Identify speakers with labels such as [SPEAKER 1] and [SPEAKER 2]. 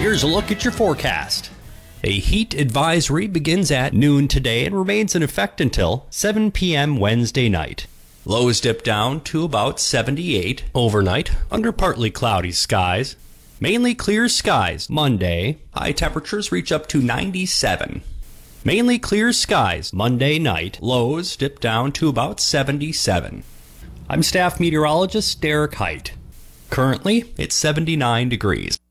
[SPEAKER 1] Here's a look at your forecast. A heat advisory begins at noon today and remains in effect until 7 p.m. Wednesday night. Lows dip down to about 78 overnight under partly cloudy skies. Mainly clear skies Monday. High temperatures reach up to 97. Mainly clear skies Monday night. Lows dip down to about 77. I'm staff meteorologist Derek Height. Currently, it's 79 degrees.